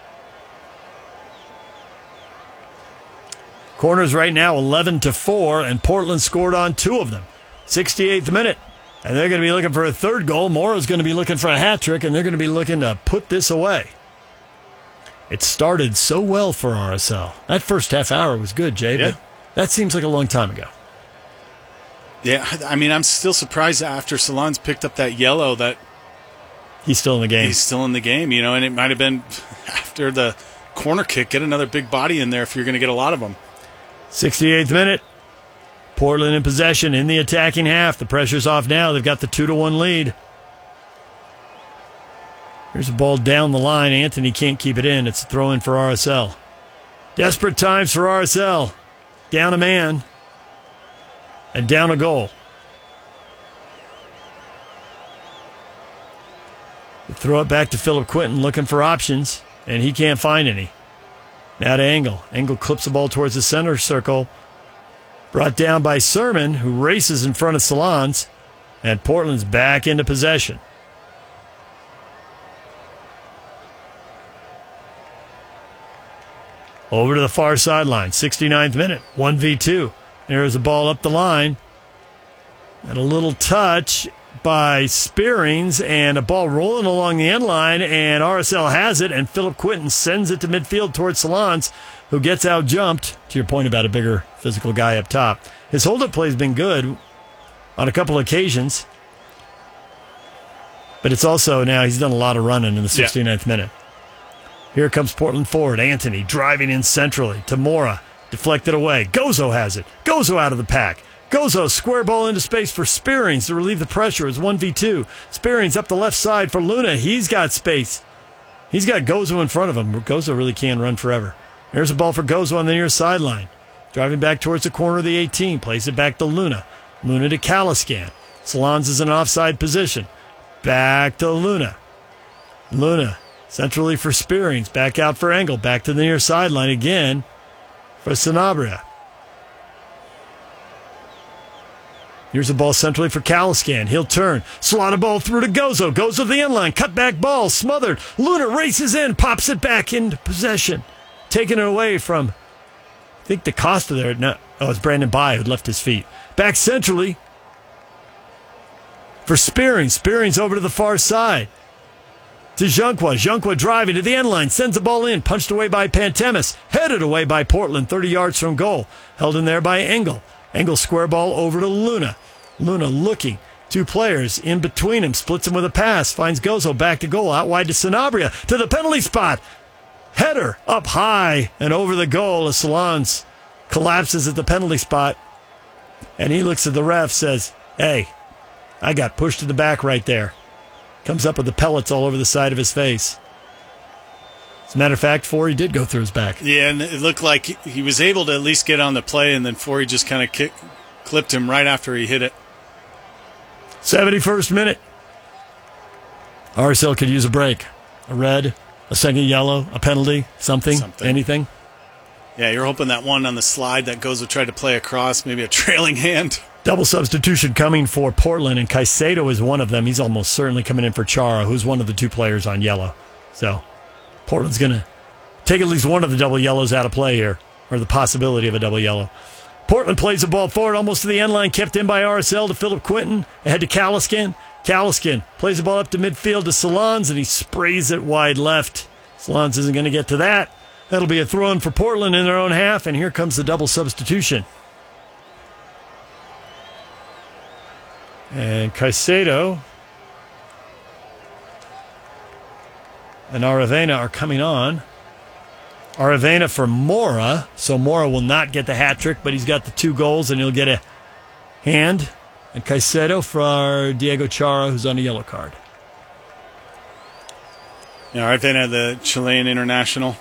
Corners right now eleven to four, and Portland scored on two of them. sixty-eighth minute. And they're going to be looking for a third goal. Mora's going to be looking for a hat trick, and they're going to be looking to put this away. It started so well for R S L. That first half hour was good, Jay, yeah. but that seems like a long time ago. Yeah, I mean, I'm still surprised after Salons picked up that yellow that he's still in the game. He's still in the game, you know, and it might have been after the corner kick, get another big body in there if you're going to get a lot of them. sixty-eighth minute. Portland in possession in the attacking half. The pressure's off now. They've got the two to one lead. Here's a ball down the line. Anthony can't keep it in. It's a throw in for R S L. Desperate times for R S L. Down a man. And down a goal. They throw it back to Philip Quinton looking for options, and he can't find any. Now to Engel. Engel clips the ball towards the center circle. Brought down by Sermon, who races in front of Salons, and Portland's back into possession. Over to the far sideline, sixty-ninth minute, one v two. There's a ball up the line. And a little touch by Spearings, and a ball rolling along the end line, and R S L has it, and Philip Quinton sends it to midfield towards Salons, who gets out jumped. To your point about a bigger physical guy up top. His hold-up play has been good on a couple occasions, but it's also now he's done a lot of running in the sixty-ninth yeah. minute. Here comes Portland forward. Anthony driving in centrally to Mora. Deflected away. Gozo has it. Gozo out of the pack. Gozo square ball into space for Spearings to relieve the pressure. It's one v two. Spearings up the left side for Luna. He's got space. He's got Gozo in front of him. Gozo really can run forever. There's a ball for Gozo on the near sideline. Driving back towards the corner of the eighteen. Plays it back to Luna. Luna to Caliscan. Salons is in an offside position. Back to Luna. Luna centrally for Spearings. Back out for Engel. Back to the near sideline again for Sanabria. Here's the ball centrally for Caliscan. He'll turn. Slot a ball through to Gozo. Goes to the end line. Cut back ball. Smothered. Luna races in. Pops it back into possession. Taking it away from, I think, the Costa there. No, oh, it's Brandon Bye who left his feet. Back centrally for Spearings. Spearings over to the far side. To Junqua. Junqua driving to the end line. Sends the ball in. Punched away by Pantemis. Headed away by Portland. thirty yards from goal. Held in there by Engel. Engel square ball over to Luna. Luna looking. Two players in between him. Splits him with a pass. Finds Gozo back to goal. Out wide to Sanabria. To the penalty spot. Header up high and over the goal as Salons collapses at the penalty spot. And he looks at the ref, says, hey, I got pushed to the back right there. Comes up with the pellets all over the side of his face. As a matter of fact, Forey did go through his back. Yeah, and it looked like he was able to at least get on the play, and then Forey just kind of kick, clipped him right after he hit it. seventy-first minute. R S L could use a break. A red, a second yellow, a penalty, something, something. anything. Yeah, you're hoping that one on the slide that goes to try to play across, maybe a trailing hand. Double substitution coming for Portland, and Caicedo is one of them. He's almost certainly coming in for Chara, who's one of the two players on yellow. So Portland's going to take at least one of the double yellows out of play here, or the possibility of a double yellow. Portland plays the ball forward almost to the end line, kept in by R S L to Philip Quinton, ahead to Caliscan. Caliscan plays the ball up to midfield to Salons, and he sprays it wide left. Salons isn't going to get to that. That'll be a throw-in for Portland in their own half, and here comes the double substitution. And Caicedo and Aravena are coming on. Aravena for Mora. So Mora will not get the hat trick, but he's got the two goals, and he'll get a hand. And Caicedo for Diego Chara, who's on a yellow card. Yeah, Aravena, the Chilean international.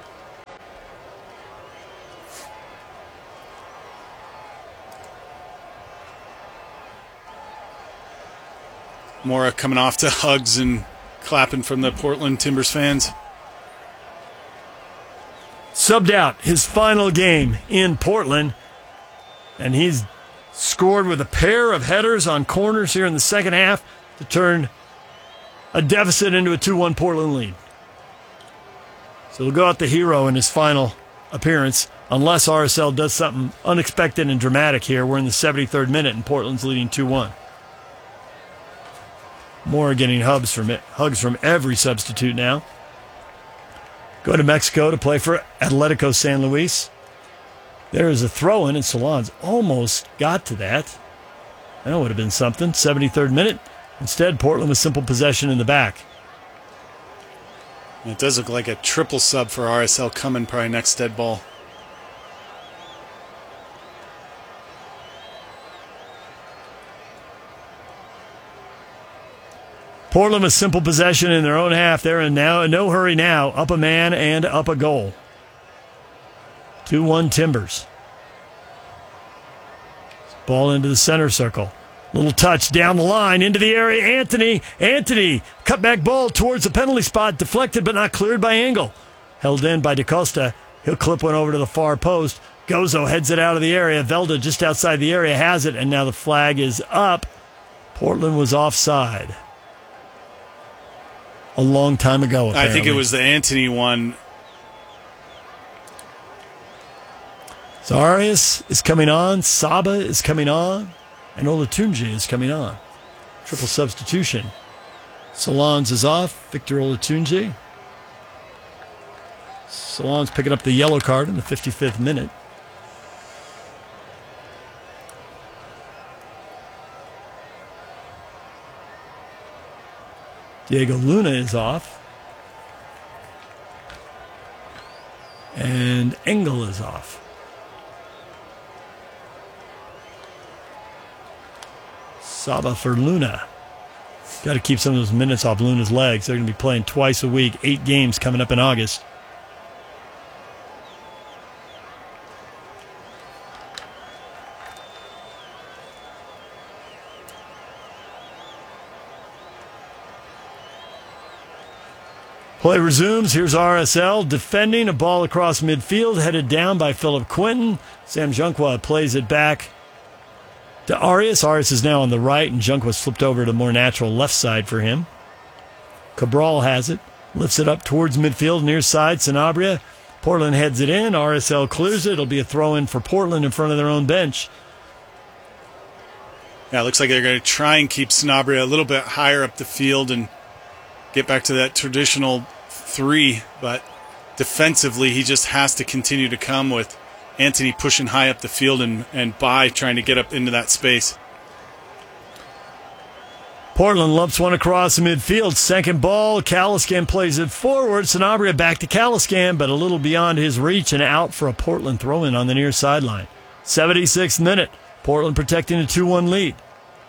Mora coming off to hugs and clapping from the Portland Timbers fans. Subbed out his final game in Portland, and he's scored with a pair of headers on corners here in the second half to turn a deficit into a two one Portland lead. So he'll go out the hero in his final appearance, unless R S L does something unexpected and dramatic here. We're in the seventy-third minute, and Portland's leading two one. Mora getting hugs from it, hugs from every substitute now. Go to Mexico to play for Atletico San Luis. There is a throw-in, and Solans almost got to that. That would have been something. seventy-third minute. Instead, Portland with simple possession in the back. It does look like a triple sub for R S L coming probably next dead ball. Portland with simple possession in their own half. They're in now, no hurry now. Up a man and up a goal. two one Timbers. Ball into the center circle. Little touch down the line into the area. Anthony. Anthony. Cutback ball towards the penalty spot. Deflected but not cleared by Engel. Held in by DaCosta. He'll clip one over to the far post. Gozo heads it out of the area. Velda just outside the area has it. And now the flag is up. Portland was offside. A long time ago, apparently. I think it was the Anthony one. Zarias is coming on. Saba is coming on. And Olatunji is coming on. Triple substitution. Solans is off. Victor Olatunji. Solans picking up the yellow card in the fifty-fifth minute. Diego Luna is off. And Engel is off. Saba for Luna. Got to keep some of those minutes off Luna's legs. They're going to be playing twice a week. Eight games coming up in August. Play resumes. Here's R S L defending a ball across midfield, headed down by Philip Quinton. Sam Junqua plays it back to Arias. Arias is now on the right, and Junqua's flipped over to the more natural left side for him. Cabral has it, lifts it up towards midfield, near side. Sanabria. Portland heads it in. R S L clears it. It'll be a throw-in for Portland in front of their own bench. Yeah, it looks like they're going to try and keep Sanabria a little bit higher up the field and get back to that traditional three, but defensively he just has to continue to come with Anthony pushing high up the field and, and Bai trying to get up into that space. Portland lumps one across the midfield. Second ball, Caliscan plays it forward. Sanabria back to Caliscan, but a little beyond his reach and out for a Portland throw-in on the near sideline. seventy-sixth minute. Portland protecting a two one lead.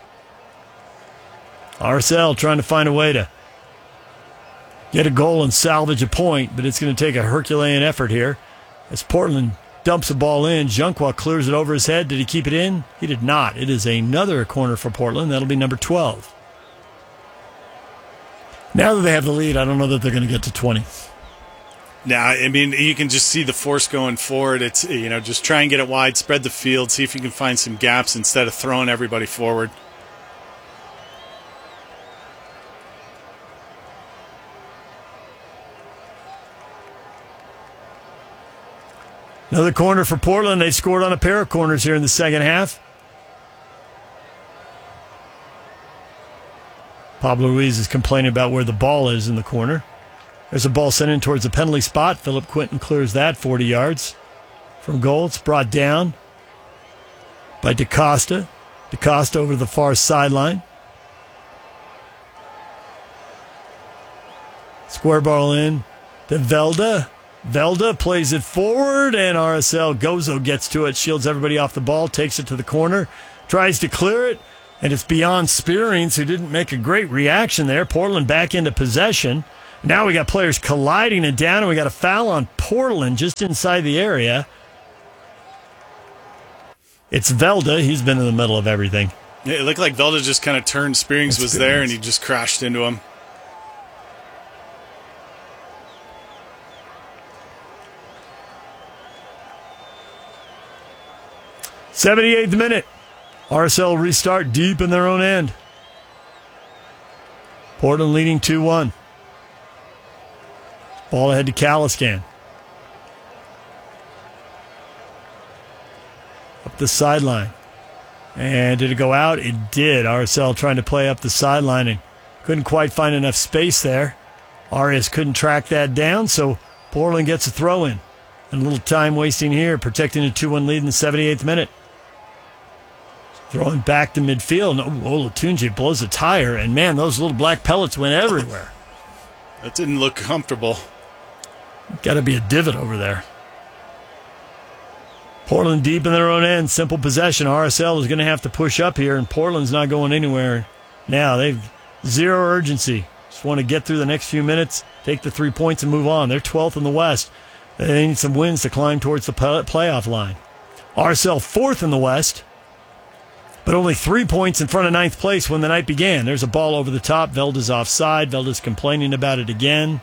R S L trying to find a way to get a goal and salvage a point, but it's going to take a Herculean effort here. As Portland dumps the ball in, Junqua clears it over his head. Did he keep it in? He did not. It is another corner for Portland. That'll be number twelve. Now that they have the lead, I don't know that they're going to get to twenty. Yeah, I mean, you can just see the force going forward. It's, you know, just try and get it wide, spread the field, see if you can find some gaps instead of throwing everybody forward. Another corner for Portland. They scored on a pair of corners here in the second half. Pablo Ruiz is complaining about where the ball is in the corner. There's a ball sent in towards the penalty spot. Philip Quinton clears that forty yards from goal. It's brought down by DaCosta. DaCosta over to the far sideline. Square ball in to Velda. Velda plays it forward, and R S L Gozo gets to it, shields everybody off the ball, takes it to the corner, tries to clear it, and it's beyond Spearings, who didn't make a great reaction there. Portland back into possession. Now we got players colliding and down, and we got a foul on Portland just inside the area. It's Velda. He's been in the middle of everything. Yeah, it looked like Velda just kind of turned. Spearings was there, and he just crashed into him. seventy-eighth minute. R S L restart deep in their own end. Portland leading two one. Ball ahead to Caliscan. Up the sideline. And did it go out? It did. R S L trying to play up the sideline and couldn't quite find enough space there. Arias couldn't track that down, so Portland gets a throw in. And a little time wasting here, protecting a two one lead in the seventy-eighth minute. Throwing back to midfield. Oh, Olatunji blows a tire, and man, those little black pellets went everywhere. That didn't look comfortable. Got to be a divot over there. Portland deep in their own end. Simple possession. R S L is going to have to push up here, and Portland's not going anywhere now. They've zero urgency. Just want to get through the next few minutes, take the three points, and move on. They're twelfth in the West. They need some wins to climb towards the playoff line. R S L fourth in the West, but only three points in front of ninth place when the night began. There's a ball over the top. Velda's offside. Velda's complaining about it again.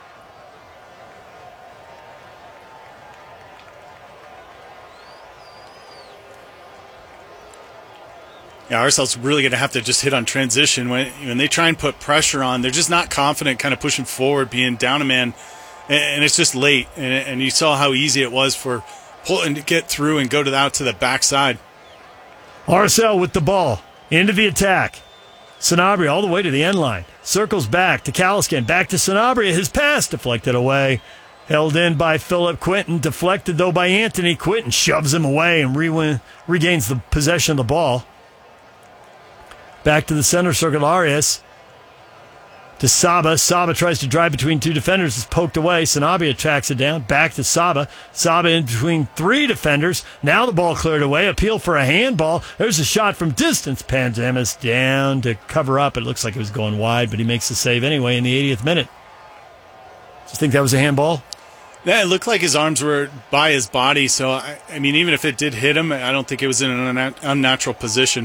Yeah, R S L's really going to have to just hit on transition. When, when they try and put pressure on, they're just not confident kind of pushing forward, being down a man, and, and it's just late. And, and you saw how easy it was for Portland to get through and go to the, out to the backside. R S L with the ball, into the attack. Sanabria all the way to the end line. Circles back to Caliscan, back to Sanabria. His pass deflected away. Held in by Philip Quinton. Deflected, though, by Anthony. Quinton shoves him away and re- regains the possession of the ball. Back to the center circle, Arias. To Saba. Saba tries to drive between two defenders. It's poked away. Sanabria tracks it down. Back to Saba. Saba in between three defenders. Now the ball cleared away. Appeal for a handball. There's a shot from distance. Pandemis down to cover up. It looks like it was going wide, but he makes the save anyway in the eightieth minute. Do you think that was a handball? Yeah, it looked like his arms were by his body. So, I, I mean, even if it did hit him, I don't think it was in an unnatural position.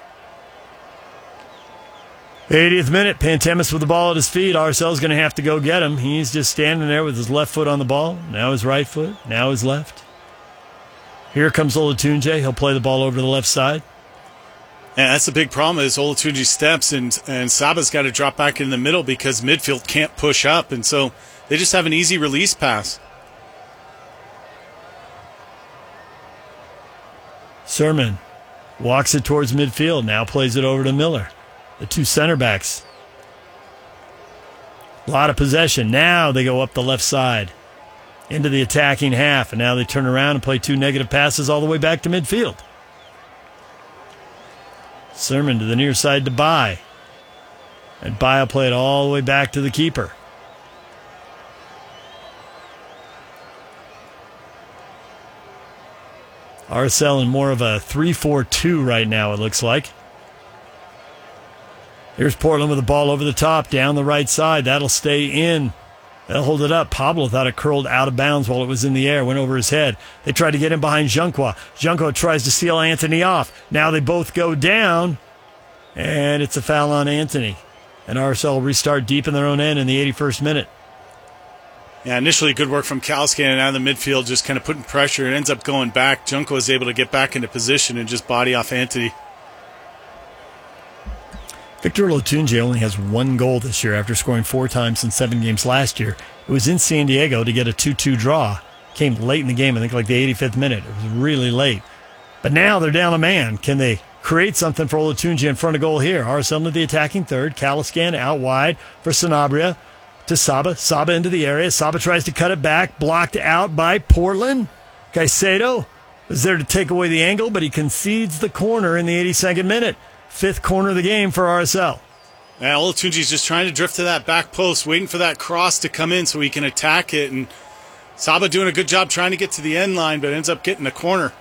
eightieth minute, Pantemis with the ball at his feet. R S L's going to have to go get him. He's just standing there with his left foot on the ball. Now his right foot. Now his left. Here comes Olatunji. He'll play the ball over to the left side. Yeah, that's the big problem is Olatunji steps, and, and Saba's got to drop back in the middle because midfield can't push up, and so they just have an easy release pass. Sermon walks it towards midfield. Now plays it over to Miller. The two center backs. A lot of possession. Now they go up the left side into the attacking half, and now they turn around and play two negative passes all the way back to midfield. Sermon to the near side to Bai. And Bai will play it all the way back to the keeper. R S L in more of a three four two right now, it looks like. Here's Portland with the ball over the top, down the right side. That'll stay in. They'll hold it up. Pablo thought it curled out of bounds while it was in the air, went over his head. They tried to get him behind Junqua. Junqua tries to seal Anthony off. Now they both go down, and it's a foul on Anthony. And R S L restart deep in their own end in the eighty-first minute. Yeah, initially good work from Caliscan and out of the midfield, just kind of putting pressure. It ends up going back. Junqua was able to get back into position and just body off Anthony. Victor Olatunji only has one goal this year after scoring four times in seven games last year. It was in San Diego to get a two two draw. Came late in the game, I think like the eighty-fifth minute. It was really late. But now they're down a man. Can they create something for Olatunji in front of goal here? R S L into the attacking third. Caliscan out wide for Sanabria to Saba. Saba into the area. Saba tries to cut it back. Blocked out by Portland. Caicedo is there to take away the angle, but he concedes the corner in the eighty-second minute. Fifth corner of the game for R S L. Yeah, Olatunji's just trying to drift to that back post, waiting for that cross to come in so he can attack it. And Saba doing a good job trying to get to the end line, but ends up getting a corner.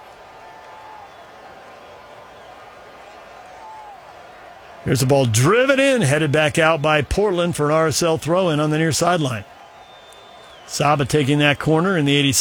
Here's the ball driven in, headed back out by Portland for an R S L throw-in on the near sideline. Saba taking that corner in the eighty-second.